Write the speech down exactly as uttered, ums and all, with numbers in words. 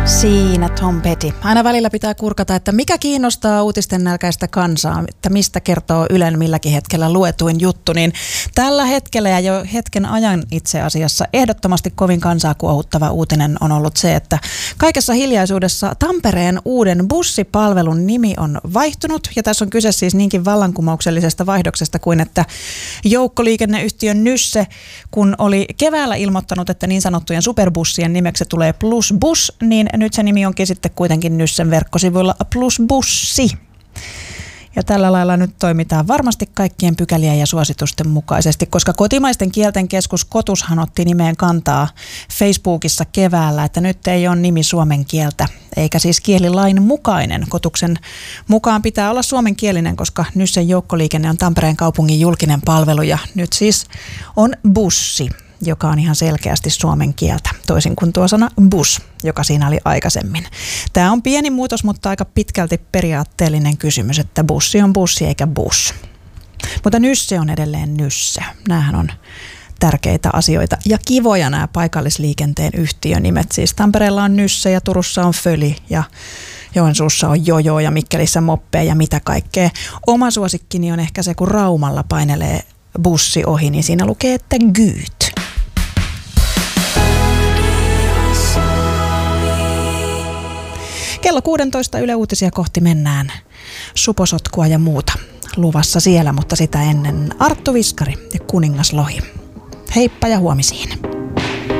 Siinä Tom Petty. Aina välillä pitää kurkata, että mikä kiinnostaa uutisten nälkäistä kansaa, että mistä kertoo Ylen milläkin hetkellä luetuin juttu, niin tällä hetkellä ja jo hetken ajan itse asiassa ehdottomasti kovin kansaa kuohuttava uutinen on ollut se, että kaikessa hiljaisuudessa Tampereen uuden bussipalvelun nimi on vaihtunut, ja tässä on kyse siis niinkin vallankumouksellisesta vaihdoksesta kuin, että joukkoliikenneyhtiö Nysse, kun oli keväällä ilmoittanut, että niin sanottujen superbussien nimeksi tulee Plus Bus, niin nyt se nimi onkin sitten kuitenkin Nyssen verkkosivuilla Plus Bussi. Ja tällä lailla nyt toimitaan varmasti kaikkien pykälien ja suositusten mukaisesti, koska kotimaisten kielten keskus Kotushan otti nimeen kantaa Facebookissa keväällä, että nyt ei ole nimi suomen kieltä, eikä siis kielilain mukainen. Kotuksen mukaan pitää olla suomenkielinen, koska Nyssen joukkoliikenne on Tampereen kaupungin julkinen palvelu ja nyt siis on bussi, joka on ihan selkeästi suomen kieltä, toisin kuin tuo sana bus, joka siinä oli aikaisemmin. Tämä on pieni muutos, mutta aika pitkälti periaatteellinen kysymys, että bussi on bussi eikä bus. Mutta Nysse on edelleen Nysse. Nämähän on tärkeitä asioita ja kivoja nämä paikallisliikenteen yhtiönimet. Siis Tampereella on Nysse ja Turussa on Föli ja Joensuussa on Jojo ja Mikkelissä Moppe ja mitä kaikkea. Oma suosikkini on ehkä se, kun Raumalla painelee bussi ohi, niin siinä lukee, että Gyyt. Kello kuusitoista Yle Uutisia kohti mennään. Suposotkua ja muuta luvassa siellä, mutta sitä ennen Arttu Viskari ja Kuningas Lohi. Heippa ja huomisiin.